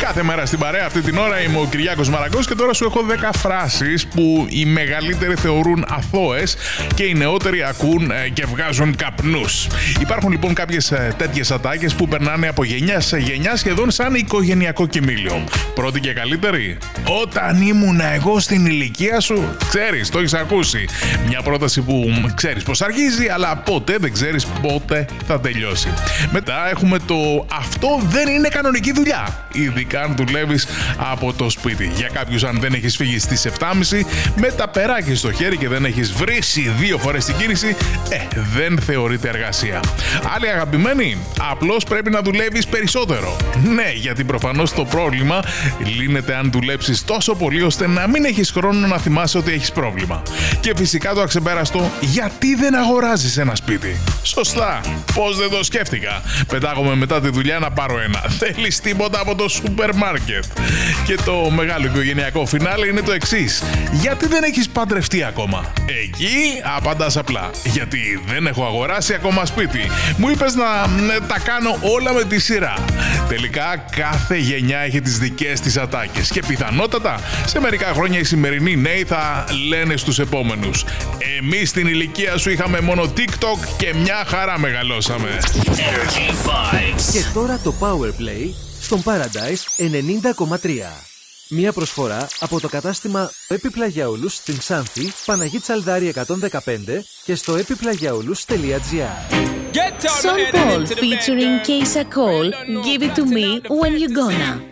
Κάθε μέρα στην παρέα αυτή την ώρα είμαι ο Κυριάκος Μαραγκός και τώρα σου έχω 10 φράσεις που οι μεγαλύτεροι θεωρούν αθώες και οι νεότεροι ακούν και βγάζουν καπνούς. Υπάρχουν λοιπόν κάποιες τέτοιες ατάκες που περνάνε από γενιά σε γενιά σχεδόν σαν οικογενειακό κοιμήλιο. Πρώτη και καλύτερη. Όταν ήμουν εγώ στην ηλικία σου, ξέρεις, το έχεις ακούσει. Μια πρόταση που ξέρεις πως αργίζει, αλλά ποτέ δεν ξέρεις πότε θα τελειώσει. Μετά έχουμε το αυτό δεν είναι κανονική δουλειά. Ειδικά αν δουλεύεις από το σπίτι. Για κάποιους, αν δεν έχεις φύγει στις 7.30 με τα περάκι στο χέρι και δεν έχεις βρήσει 2 φορές την κίνηση, δεν θεωρείται εργασία. Άλλοι αγαπημένοι, απλώς πρέπει να δουλεύεις περισσότερο. Ναι, γιατί προφανώς το πρόβλημα λύνεται αν δουλέψεις τόσο πολύ ώστε να μην έχεις χρόνο να θυμάσαι ότι έχεις πρόβλημα. Και φυσικά το αξεπέραστο, γιατί δεν αγοράζεις ένα σπίτι. Σωστά, πώς δεν το σκέφτηκα. Πετάγομαι μετά τη δουλειά να πάρω ένα. Θέλεις τίποτα από το σούπερ μάρκετ. Και το μεγάλο οικογενειακό φινάλε είναι το εξής. Γιατί δεν έχεις παντρευτεί ακόμα. Εκεί απαντάς απλά. Γιατί δεν έχω αγοράσει ακόμα σπίτι. Μου είπες να τα κάνω όλα με τη σειρά. Τελικά κάθε γενιά έχει τις δικές της ατάκες. Και πιθανότατα σε μερικά χρόνια οι σημερινοί νέοι θα λένε στους επόμενους. Εμείς στην ηλικία σου είχαμε μόνο TikTok και μια χαρά μεγαλώσαμε. Και τώρα το Powerplay στον Paradise 90,3. Μια προσφορά από το κατάστημα Επιπλαγιαούλους στην Ξάνθη, Παναγή Τσαλδάρη 115 και στο epiplagiaoulous.gr. Sean Paul featuring Keisha Cole, Give It To Me When You Gonna.